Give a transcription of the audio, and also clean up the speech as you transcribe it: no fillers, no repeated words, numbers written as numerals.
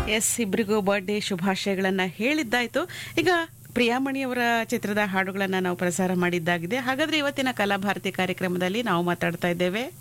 S, ಇಬ್ಬರಿಗೂ birthday ಶುಭಾಶಯಗಳನ್ನ ಹೇಳಿದ್ದಾಯ್ತು. ಈಗ ಪ್ರಿಯಾಮಣಿಯವರ ಚಿತ್ರದ ಹಾಡುಗಳನ್ನ ನಾವು ಪ್ರಸಾರ ಮಾಡಿದ್ದಾಗಿದೆ. ಹಾಗಾದ್ರೆ ಇವತ್ತಿನ ಕಲಾಭಾರತಿ ಕಾರ್ಯಕ್ರಮದಲ್ಲಿ ನಾವು ಮಾತಾಡ್ತಾ ಇದ್ದೇವೆ